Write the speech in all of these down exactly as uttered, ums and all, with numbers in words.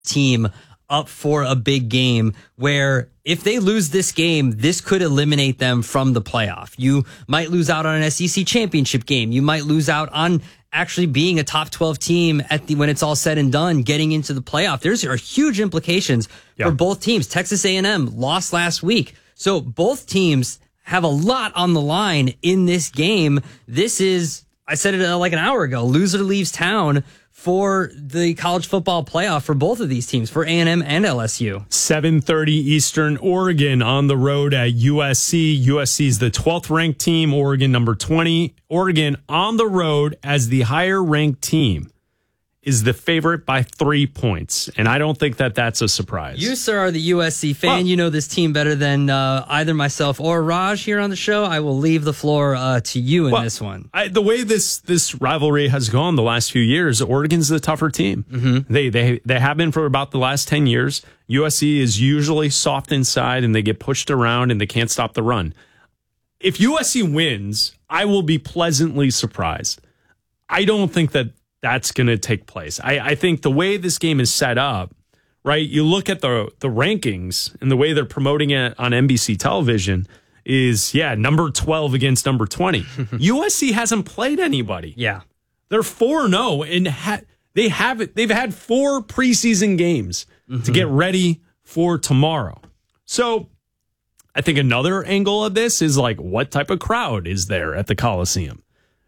team up for a big game where if they lose this game, this could eliminate them from the playoff. You might lose out on an S E C championship game. You might lose out on actually being a top twelve team at the when it's all said and done, getting into the playoff. There's are huge implications yeah. for both teams. Texas A and M lost last week. So both teams have a lot on the line in this game. This is, I said it like an hour ago, loser leaves town for the college football playoff for both of these teams, for A and M and L S U. seven thirty Eastern, Oregon on the road at U S C. U S C is the twelfth ranked team, Oregon number twenty. Oregon on the road as the higher ranked team is the favorite by three points. And I don't think that that's a surprise. You, sir, are the U S C fan. Well, you know this team better than uh, either myself or Raj here on the show. I will leave the floor uh, to you in well, this one. I, the way this this rivalry has gone the last few years, Oregon's the tougher team. Mm-hmm. They, they, they have been for about the last ten years. U S C is usually soft inside, and they get pushed around, and they can't stop the run. If U S C wins, I will be pleasantly surprised. I don't think that that's going to take place. I, I think the way this game is set up, right, you look at the the rankings and the way they're promoting it on N B C television is, yeah, number twelve against number twenty. U S C hasn't played anybody. Yeah. They're four and oh, and ha- they have it. They've had four preseason games mm-hmm. to get ready for tomorrow. So I think another angle of this is like, what type of crowd is there at the Coliseum?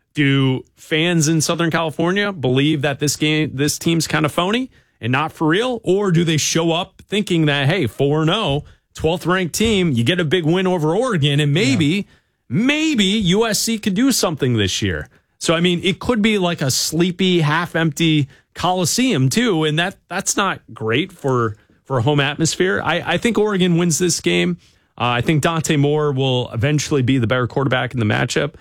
Do fans in Southern California believe that this game, this team's kind of phony and not for real? Or do they show up thinking that, hey, four and oh, twelfth ranked team, you get a big win over Oregon, and maybe, yeah. maybe U S C could do something this year. So, I mean, it could be like a sleepy, half-empty Coliseum, too, and that that's not great for, for home atmosphere. I, I think Oregon wins this game. Uh, I think Dante Moore will eventually be the better quarterback in the matchup.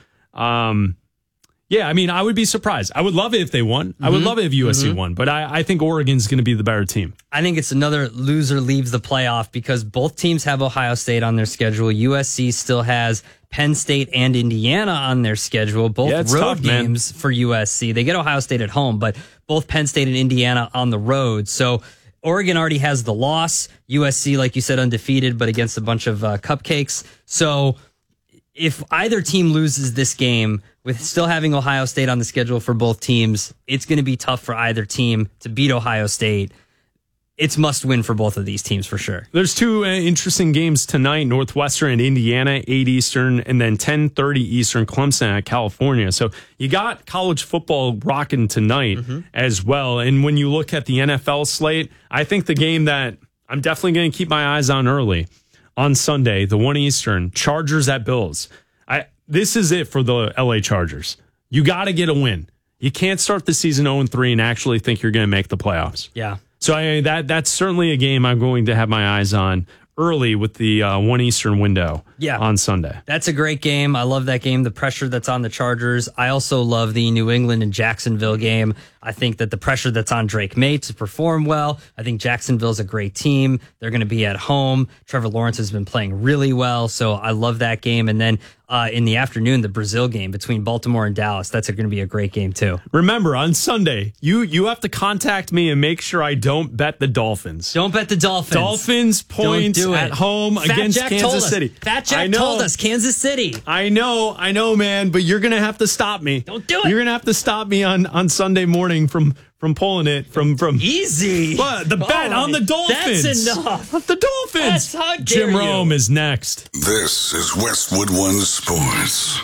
Um Yeah, I mean, I would be surprised. I would love it if they won. Mm-hmm. I would love it if U S C mm-hmm. won, but I, I think Oregon's going to be the better team. I think it's another loser leaves the playoff because both teams have Ohio State on their schedule. U S C still has Penn State and Indiana on their schedule, both yeah, road tough, games man. for U S C. They get Ohio State at home, but both Penn State and Indiana on the road. So Oregon already has the loss. U S C, like you said, undefeated, but against a bunch of uh, cupcakes. So if either team loses this game, with still having Ohio State on the schedule for both teams, it's going to be tough for either team to beat Ohio State. It's must win for both of these teams for sure. There's two uh, interesting games tonight, Northwestern and Indiana, eight Eastern, and then ten thirty Eastern, Clemson at California. So you got college football rocking tonight mm-hmm. as well. And when you look at the N F L slate, I think the game that I'm definitely going to keep my eyes on early on Sunday, the one Eastern, Chargers at Bills. I This is it for the L A Chargers. You got to get a win. You can't start the season oh and three and actually think you're going to make the playoffs. Yeah. So I, that that's certainly a game I'm going to have my eyes on early with the uh, one Eastern window yeah. on Sunday. That's a great game. I love that game, the pressure that's on the Chargers. I also love the New England and Jacksonville game. I think that the pressure that's on Drake May to perform well. I think Jacksonville's a great team. They're going to be at home. Trevor Lawrence has been playing really well, so I love that game. And then uh, in the afternoon, the Brazil game between Baltimore and Dallas. That's going to be a great game, too. Remember, on Sunday, you you have to contact me and make sure I don't bet the Dolphins. Don't bet the Dolphins. Dolphins points do at home Fat against Jack Kansas City. Fat Jack told us Kansas City. I know, I know, man, but you're going to have to stop me. Don't do it. You're going to have to stop me on, on Sunday morning from... From pulling it from from easy. What the bet oh, on the Dolphins? That's enough. The Dolphins. That's how dare Jim you. Rome is next. This is Westwood One Sports.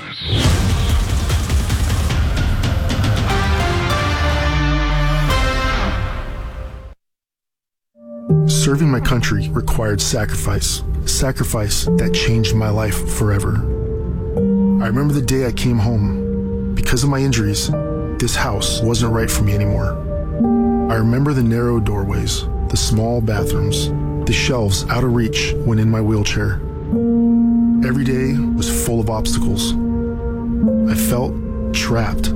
Serving my country required sacrifice. Sacrifice that changed my life forever. I remember the day I came home. Because of my injuries, this house wasn't right for me anymore. I remember the narrow doorways, the small bathrooms, the shelves out of reach when in my wheelchair. Every day was full of obstacles. I felt trapped.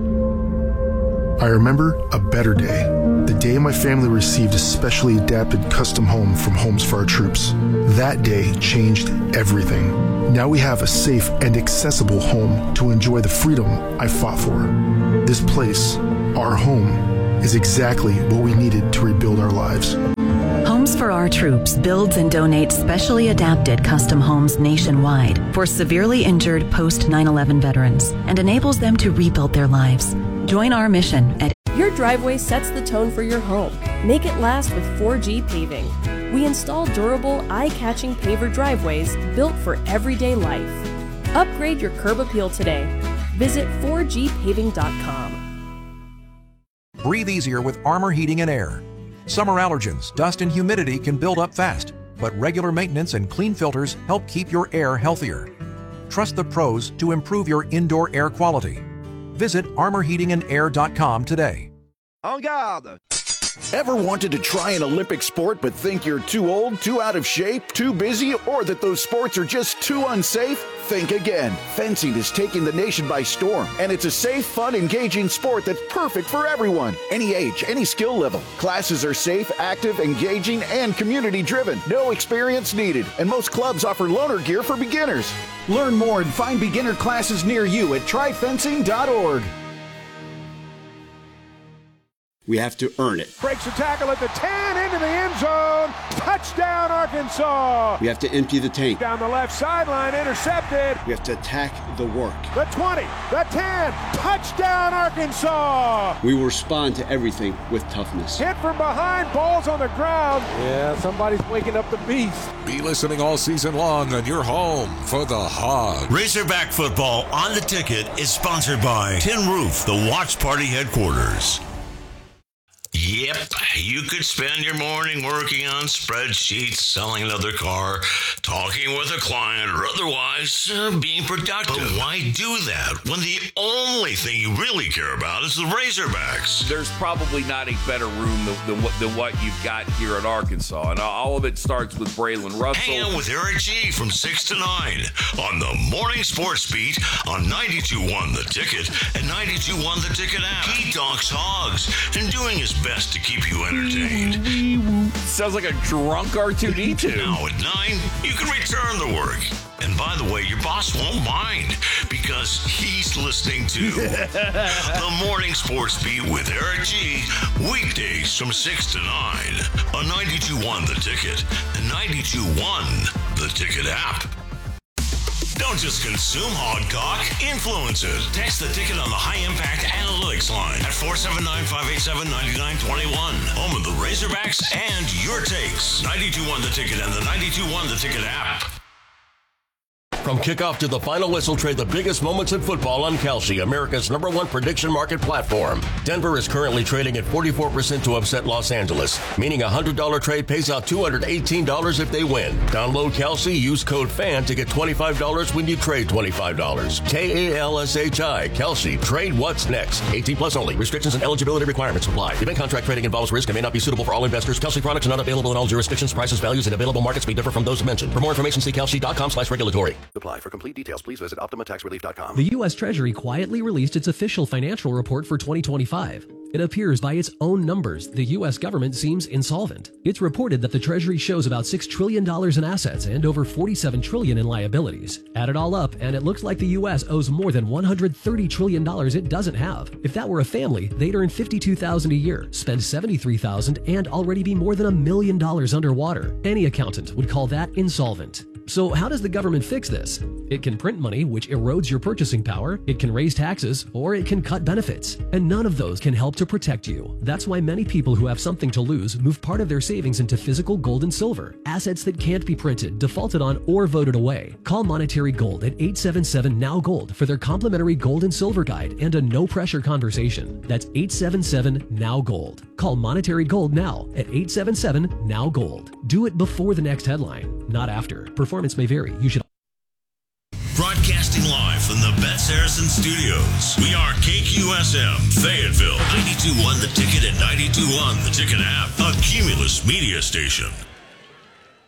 I remember a better day, the day my family received a specially adapted custom home from Homes for Our Troops. That day changed everything. Now we have a safe and accessible home to enjoy the freedom I fought for. This place, our home, is exactly what we needed to rebuild our lives. Homes for Our Troops builds and donates specially adapted custom homes nationwide for severely injured post nine eleven veterans and enables them to rebuild their lives. Join our mission at Your driveway sets the tone for your home. Make it last with four G Paving. We install durable, eye-catching paver driveways built for everyday life. Upgrade your curb appeal today. Visit four G paving dot com. Breathe easier with Armor Heating and Air. Summer allergens, dust, and humidity can build up fast, but regular maintenance and clean filters help keep your air healthier. Trust the pros to improve your indoor air quality. Visit armor heating and air dot com today. En garde! Ever wanted to try an Olympic sport but think you're too old, too out of shape, too busy, or that those sports are just too unsafe? Think again. Fencing is taking the nation by storm, and it's a safe, fun, engaging sport that's perfect for everyone. Any age, any skill level. Classes are safe, active, engaging, and community-driven. No experience needed, and most clubs offer loaner gear for beginners. Learn more and find beginner classes near you at try fencing dot org. We have to earn it. Breaks a tackle at the ten, into the end zone. Touchdown, Arkansas. We have to empty the tank. Down the left sideline, intercepted. We have to attack the work. The twenty, the ten, touchdown, Arkansas. We will respond to everything with toughness. Hit from behind, balls on the ground. Yeah, somebody's waking up the beast. Be listening all season long on your home for the Hogs. Razorback football on the ticket is sponsored by Tin Roof, the watch party headquarters. Yep, you could spend your morning working on spreadsheets, selling another car, talking with a client, or otherwise uh, being productive. But why do that when the only thing you really care about is the Razorbacks? There's probably not a better room than, than, what, than what you've got here at Arkansas, and all of it starts with Braylon Russell. Hang out with Eric G from six to nine on the Morning Sports Beat on ninety-two point one The Ticket and ninety-two point one The Ticket app. He talks hogs and doing his best to keep you entertained. Sounds like a drunk R two D two. Now at nine, you can return to work. And by the way, your boss won't mind because he's listening to the Morning Sports Beat with Eric G. Weekdays from six to nine on ninety-two point one The Ticket and ninety-two point one The Ticket app. Don't just consume Hogcock, influence it. Text the ticket on the High Impact Analytics line at four seven nine, five eight seven, nine nine two one. Home of the Razorbacks and your takes. ninety-two point one The Ticket and the ninety-two point one The Ticket app. From kickoff to the final whistle, trade the biggest moments in football on Kalshi, America's number one prediction market platform. Denver is currently trading at forty-four percent to upset Los Angeles, meaning a one hundred dollars trade pays out two hundred eighteen dollars if they win. Download Kalshi, use code FAN to get twenty-five dollars when you trade twenty-five dollars. K A L S H I, Kalshi. Trade what's next. eighteen plus only. Restrictions and eligibility requirements apply. Event contract trading involves risk and may not be suitable for all investors. Kalshi products are not available in all jurisdictions. Prices, values, and available markets may differ from those mentioned. For more information, see kalshi dot com slash regulatory. Apply. For complete details, please visit optima tax relief dot com. The U S Treasury quietly released its official financial report for twenty twenty-five. It appears by its own numbers, the U S government seems insolvent. It's reported that the Treasury shows about six trillion dollars in assets and over forty-seven trillion dollars in liabilities. Add it all up, and it looks like the U S owes more than one hundred thirty trillion dollars it doesn't have. If that were a family, they'd earn fifty-two thousand dollars a year, spend seventy-three thousand dollars, and already be more than a million dollars underwater. Any accountant would call that insolvent. So how does the government fix this? It can print money, which erodes your purchasing power, it can raise taxes, or it can cut benefits. And none of those can help to protect you. That's why many people who have something to lose move part of their savings into physical gold and silver, assets that can't be printed, defaulted on, or voted away. Call Monetary Gold at eight seven seven, N O W Gold for their complimentary gold and silver guide and a no-pressure conversation. That's eight seven seven, N O W Gold. Call Monetary Gold now at eight seven seven, N O W Gold. Do it before the next headline, not after. Performance may vary. You should. Broadcasting live from the Bet Saracen Studios. We are K Q S M, Fayetteville, ninety-two point one The Ticket and ninety-two point one The Ticket app, a Cumulus media station.